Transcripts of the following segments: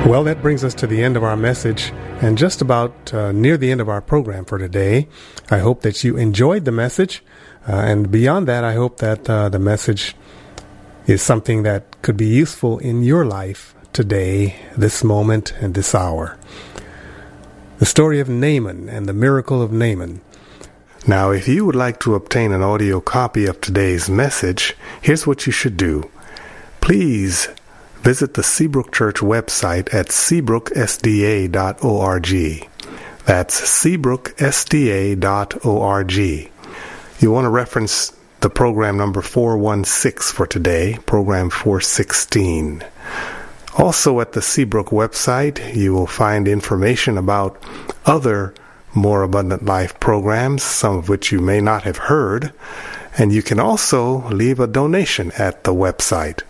Well, that brings us to the end of our message and just about near the end of our program for today. I hope that you enjoyed the message. And beyond that, I hope that the message is something that could be useful in your life today, this moment, and this hour. The story of Naaman and the miracle of Naaman. Now, if you would like to obtain an audio copy of today's message, here's what you should do. Please visit the Seabrook Church website at seabrooksda.org. That's seabrooksda.org. You want to reference the program number 416 for today, program 416. Also at the Seabrook website, you will find information about other More Abundant Life programs, some of which you may not have heard, and you can also leave a donation at the website.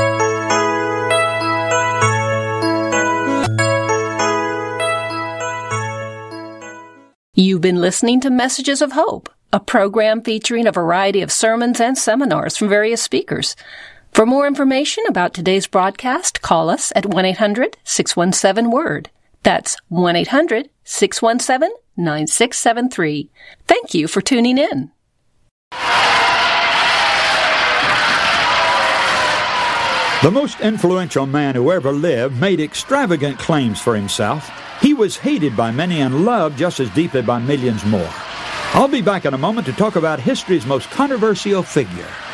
You've been listening to Messages of Hope, a program featuring a variety of sermons and seminars from various speakers. For more information about today's broadcast, call us at 1-800-617-WORD. That's 1-800-617-9673. Thank you for tuning in. The most influential man who ever lived made extravagant claims for himself. He was hated by many and loved just as deeply by millions more. I'll be back in a moment to talk about history's most controversial figure.